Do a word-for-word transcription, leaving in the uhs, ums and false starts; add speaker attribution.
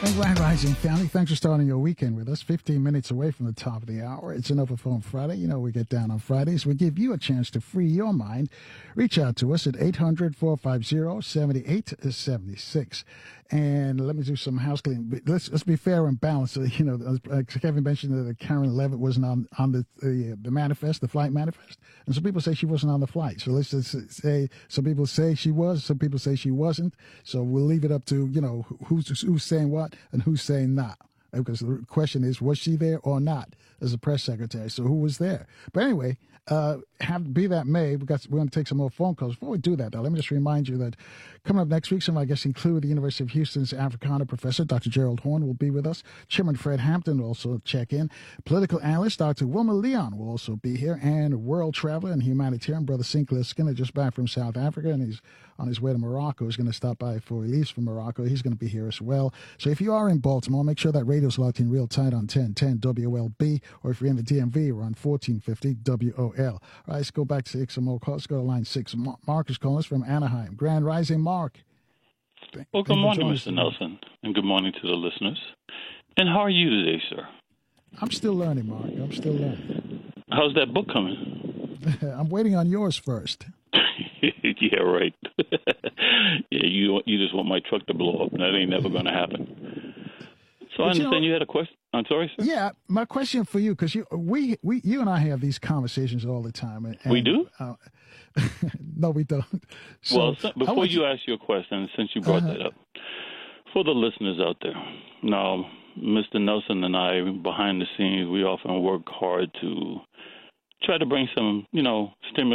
Speaker 1: Grand Rising family, thanks for starting your weekend with us. fifteen minutes away from the top of the hour. It's an Over Phone Friday. You know, we get down on Fridays. We give you a chance to free your mind. Reach out to us at eight hundred, four five zero, seven eight seven six. And let me do some house cleaning. Let's let's be fair and balanced. Uh, You know, uh, Kevin mentioned that Karen Levitt wasn't on, on the, the the manifest, the flight manifest. And some people say she wasn't on the flight. So let's just say some people say she was, some people say she wasn't. So we'll leave it up to, you know, who's who's saying what and who's saying not. Because the question is, was she there or not as a press secretary? So who was there? But anyway, uh, have be that may, we got, we're going to take some more phone calls. Before we do that, though, let me just remind you that coming up next week, some of our guests include the University of Houston's Africana professor, Doctor Gerald Horn, will be with us. Chairman Fred Hampton will also check in. Political analyst Doctor Wilma Leon will also be here. And world traveler and humanitarian Brother Sinclair Skinner, just back from South Africa, and he's on his way to Morocco. He's going to stop by before he leaves for Morocco. He's going to be here as well. So if you are in Baltimore, make sure that radio's locked in real tight on ten ten W L B, or if you're in the D M V, we're on fourteen fifty W O L. All right, let's go back to take some more calls. Let's go to line six. Mark is calling us from Anaheim. Grand Rising, Mark.
Speaker 2: Thank, well, good morning, Mister Nelson, and good morning to the listeners. And how are you today, sir?
Speaker 1: I'm still learning, Mark. I'm still learning.
Speaker 2: How's that book coming?
Speaker 1: I'm waiting on yours first.
Speaker 2: Yeah, right. yeah, you you just want my truck to blow up. That ain't never going to happen. So but I understand you, know, you had a question. I'm sorry, sir.
Speaker 1: Yeah, my question for you, because you we we you and I have these conversations all the time. And,
Speaker 2: we do?
Speaker 1: Uh, no, we don't. So,
Speaker 2: well, so, before you, you ask your question, since you brought uh-huh. that up, for the listeners out there, now, Mister Nelson and I, behind the scenes, we often work hard to try to bring some, you know, stimulus.